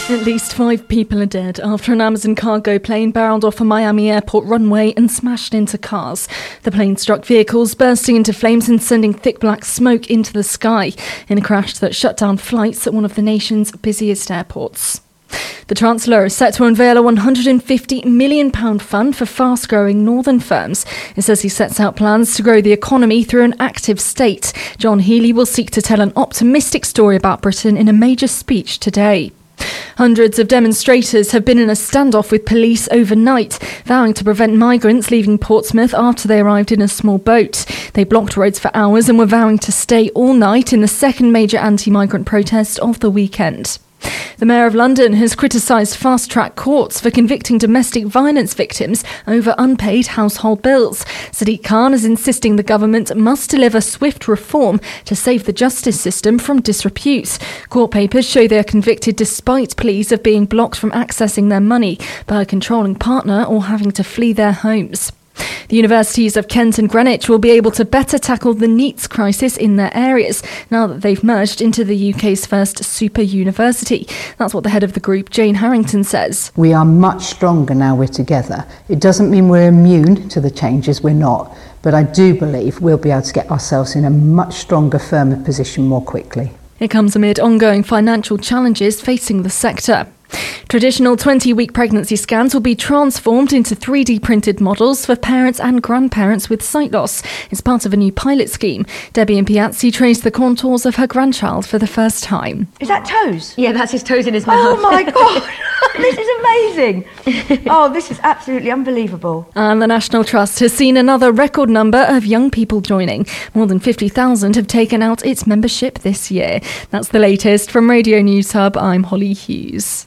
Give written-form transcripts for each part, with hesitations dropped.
At least 5 people are dead after an Amazon cargo plane barreled off a Miami airport runway and smashed into cars. The plane struck vehicles, bursting into flames and sending thick black smoke into the sky in a crash that shut down flights at one of the nation's busiest airports. The Chancellor is set to unveil a £150 million fund for fast-growing northern firms. It says he sets out plans to grow the economy through an active state. John Healey will seek to tell an optimistic story about Britain in a major speech today. Hundreds of demonstrators have been in a standoff with police overnight, vowing to prevent migrants leaving Portsmouth after they arrived in a small boat. They blocked roads for hours and were vowing to stay all night in the second major anti-migrant protest of the weekend. The Mayor of London has criticised fast-track courts for convicting domestic violence victims over unpaid household bills. Sadiq Khan is insisting the government must deliver swift reform to save the justice system from disrepute. Court papers show they are convicted despite pleas of being blocked from accessing their money by a controlling partner or having to flee their homes. The universities of Kent and Greenwich will be able to better tackle the NEETs crisis in their areas now that they've merged into the UK's first super university. That's what the head of the group, Jane Harrington, says. We are much stronger now we're together. It doesn't mean we're immune to the changes, we're not. But I do believe we'll be able to get ourselves in a much stronger, firmer position more quickly. It comes amid ongoing financial challenges facing the sector. Traditional 20-week pregnancy scans will be transformed into 3D printed models for parents and grandparents with sight loss. It's part of a new pilot scheme. Debbie and Piazzi traced the contours of her grandchild for the first time. Is that toes? Yeah, that's his toes in his mouth. Oh my God, this is amazing. Oh, this is absolutely unbelievable. And the National Trust has seen another record number of young people joining. More than 50,000 have taken out its membership this year. That's the latest from Radio News Hub. I'm Holly Hughes.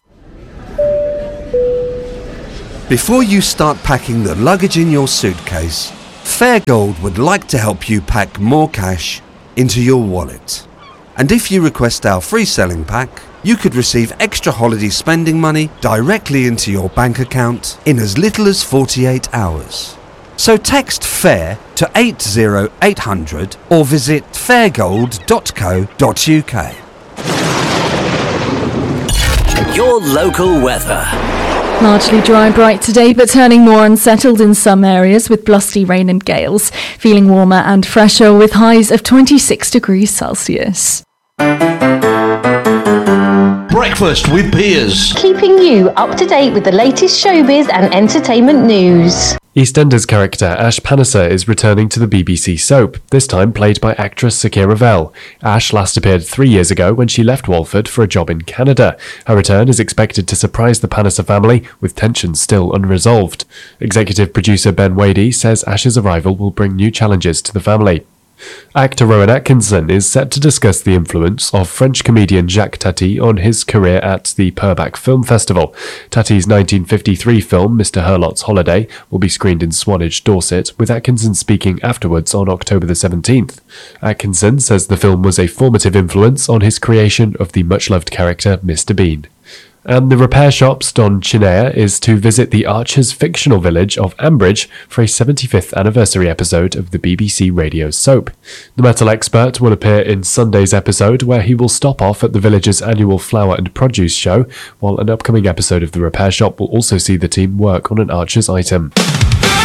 Before you start packing the luggage in your suitcase, Fairgold would like to help you pack more cash into your wallet. And if you request our free selling pack, you could receive extra holiday spending money directly into your bank account in as little as 48 hours. So text FAIR to 80800 or visit fairgold.co.uk. Your local weather. Largely dry and bright today, but turning more unsettled in some areas with blustery rain and gales. Feeling warmer and fresher with highs of 26 degrees Celsius. Breakfast with Piers. Keeping you up to date with the latest showbiz and entertainment news. EastEnders character Ash Pannisser is returning to the BBC soap, this time played by actress Sakia Ravel. Ash last appeared 3 years ago when she left Walford for a job in Canada. Her return is expected to surprise the Pannisser family, with tensions still unresolved. Executive producer Ben Wadey says Ash's arrival will bring new challenges to the family. Actor Rowan Atkinson is set to discuss the influence of French comedian Jacques Tati on his career at the Purbeck Film Festival. Tati's 1953 film Mr. Hurlot's Holiday will be screened in Swanage, Dorset, with Atkinson speaking afterwards on October the 17th. Atkinson says the film was a formative influence on his creation of the much-loved character Mr. Bean. And the repair shop's Don Chinea is to visit the Archers fictional village of Ambridge for a 75th anniversary episode of the BBC radio soap. The metal expert will appear in Sunday's episode, where he will stop off at the village's annual flower and produce show, while an upcoming episode of the repair shop will also see the team work on an Archers item.